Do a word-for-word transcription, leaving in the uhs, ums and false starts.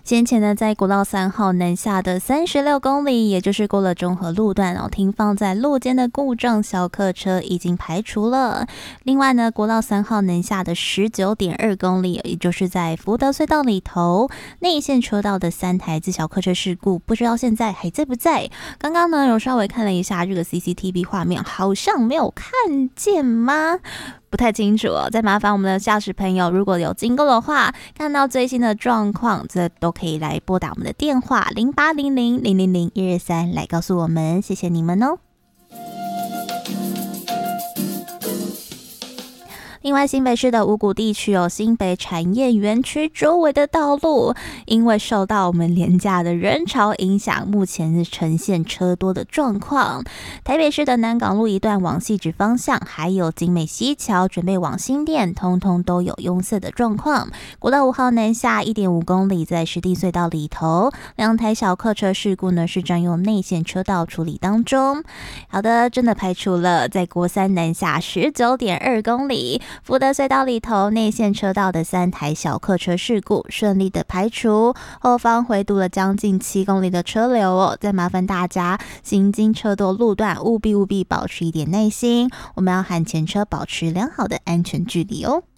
先前呢，在国道三号南下的三十六公里，也就是过了中和路段哦，停放在路肩的故障小客车已经排除了。另外呢，国道三号南下的十九点二公里，也就是在福德隧道里头内线车道的三台自小客车事故，不知道现在还在不在？刚刚呢，有稍微看了一下这个 C C T V 画面，好像没有看见吗？不太清楚哦，再麻烦我们的驾驶朋友，如果有经过的话，看到最新的状况，这都可以来拨打我们的电话零八零零零零零一二三来告诉我们，谢谢你们哦。另外，新北市的五股地区有新北产业园区周围的道路，因为受到我们连假的人潮影响，目前是呈现车多的状况。台北市的南港路一段往汐止方向，还有景美溪桥准备往新店，通通都有拥塞的状况。国道五号南下 一点五公里，在石碇隧道里头，两台小客车事故呢是占用内线车道处理当中。好的，真的排除了在国三南下 十九点二公里。福德隧道里头内线车道的三台小客车事故顺利的排除，后方回堵了将近七公里的车流哦。再麻烦大家行经车多路段，务必务必保持一点耐心，我们要和前车保持良好的安全距离哦。